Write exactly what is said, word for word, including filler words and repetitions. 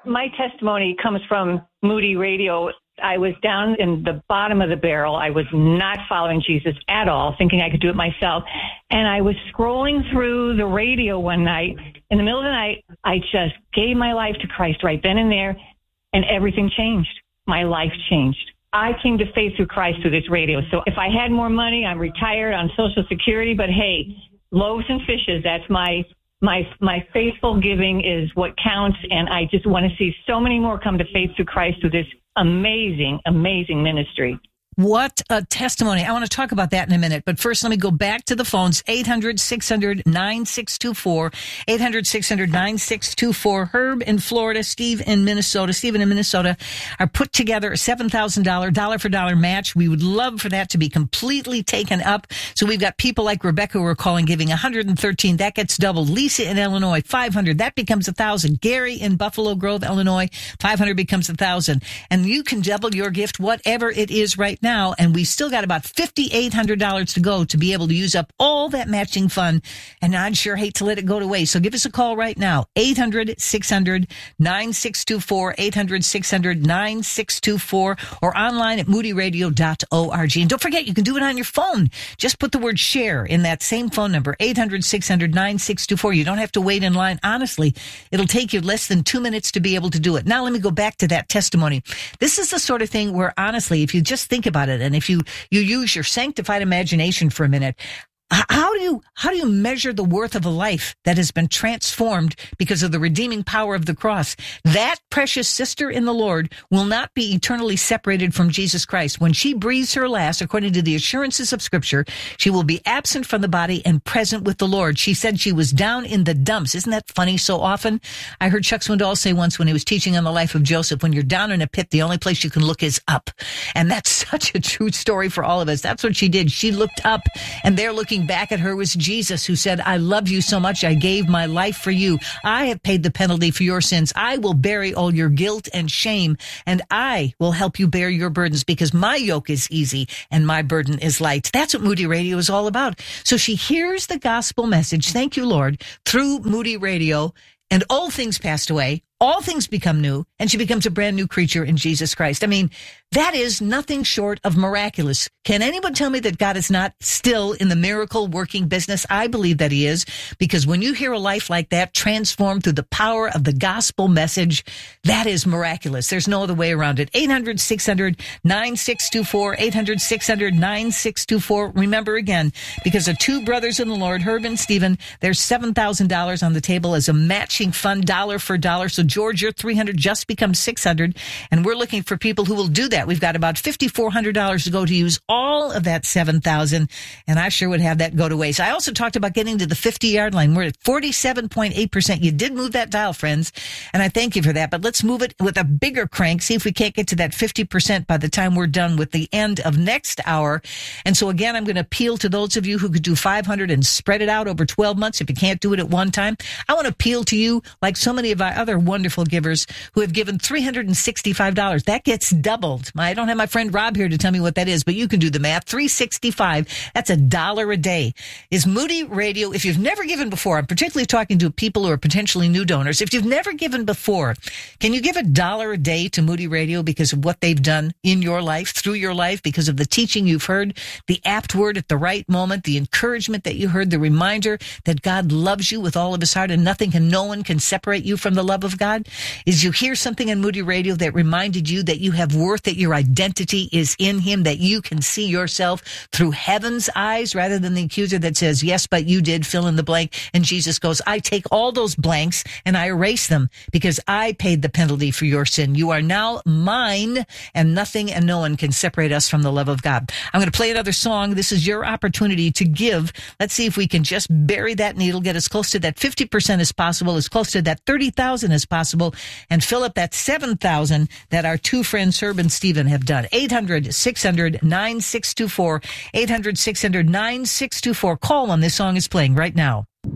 My testimony comes from Moody Radio. I was down in the bottom of the barrel. I was not following Jesus at all, thinking I could do it myself. And I was scrolling through the radio one night. In the middle of the night, I just gave my life to Christ right then and there, and everything changed. My life changed. I came to faith through Christ through this radio. So if I had more money, I'm retired on Social Security, but hey, loaves and fishes, that's my My my faithful giving is what counts, and I just want to see so many more come to faith through Christ through this amazing, amazing ministry. What a testimony. I want to talk about that in a minute. But first, let me go back to the phones. eight hundred, six hundred, nine six two four. eight hundred, six hundred, nine six two four. Herb in Florida, Steve in Minnesota. Stephen in Minnesota are put together a seven thousand dollars dollar for dollar match. We would love for that to be completely taken up. So we've got people like Rebecca who are calling, giving one hundred thirteen. That gets doubled. Lisa in Illinois, five hundred. That becomes one thousand. Gary in Buffalo Grove, Illinois, five hundred becomes one thousand. And you can double your gift, whatever it is right now. Now, and we still got about five thousand eight hundred dollars to go to be able to use up all that matching fund. And I'd sure hate to let it go to waste. So give us a call right now. eight hundred, six hundred, nine six two four. eight hundred, six hundred, nine six two four. Or online at moody radio dot org. And don't forget, you can do it on your phone. Just put the word share in that same phone number. eight hundred, six hundred, nine six two four. You don't have to wait in line. Honestly, it'll take you less than two minutes to be able to do it. Now, let me go back to that testimony. This is the sort of thing where, honestly, if you just think about it, and if you, you use your sanctified imagination for a minute, how do you, how do you measure the worth of a life that has been transformed because of the redeeming power of the cross? That precious sister in the Lord will not be eternally separated from Jesus Christ. When she breathes her last, according to the assurances of Scripture, she will be absent from the body and present with the Lord. She said she was down in the dumps. Isn't that funny so often? I heard Chuck Swindoll say once when he was teaching on the life of Joseph, when you're down in a pit, the only place you can look is up. And that's such a true story for all of us. That's what she did. She looked up, and they're looking back at her was Jesus, who said, I love you so much, I gave my life for you. I have paid the penalty for your sins. I will bury all your guilt and shame, and I will help you bear your burdens, because my yoke is easy and my burden is light. That's what Moody Radio is all about. So she hears the gospel message, thank you, Lord, through Moody Radio, and old things passed away. All things become new, and she becomes a brand new creature in Jesus Christ. I mean, that is nothing short of miraculous. Can anyone tell me that God is not still in the miracle working business? I believe that he is, because when you hear a life like that transformed through the power of the gospel message, that is miraculous. There's no other way around it. eight hundred, six hundred, nine six two four, eight hundred, six hundred, nine six two four. Remember again, because of two brothers in the Lord, Herb and Stephen, there's seven thousand dollars on the table as a matching fund, dollar for dollar. So George, your three hundred just becomes six hundred, and we're looking for people who will do that. We've got about five thousand four hundred dollars to go to use all of that seven thousand, and I sure would have that go to waste. I also talked about getting to the fifty-yard line. We're at forty-seven point eight percent. You did move that dial, friends, and I thank you for that, but let's move it with a bigger crank, see if we can't get to that fifty percent by the time we're done with the end of next hour. And so again, I'm going to appeal to those of you who could do five hundred and spread it out over twelve months if you can't do it at one time. I want to appeal to you, like so many of our other wonderful givers who have given three hundred sixty-five dollars. That gets doubled. I don't have my friend Rob here to tell me what that is, but you can do the math. three hundred sixty-five, that's a dollar a day. Is Moody Radio, if you've never given before, I'm particularly talking to people who are potentially new donors. If you've never given before, can you give a dollar a day to Moody Radio because of what they've done in your life, through your life, because of the teaching you've heard, the apt word at the right moment, the encouragement that you heard, the reminder that God loves you with all of his heart and nothing and no one can separate you from the love of God? Is you hear something on Moody Radio that reminded you that you have worth, that your identity is in him, that you can see yourself through heaven's eyes rather than the accuser that says, yes, but you did fill in the blank. And Jesus goes, I take all those blanks and I erase them because I paid the penalty for your sin. You are now mine, and nothing and no one can separate us from the love of God. I'm going to play another song. This is your opportunity to give. Let's see if we can just bury that needle, get as close to that fifty percent as possible, as close to that thirty thousand as possible, and fill up that seven thousand that our two friends, Herb and Stephen, have done. eight hundred, six hundred, nine six two four. eight hundred, six hundred, nine six two four. Call when this song is playing right now.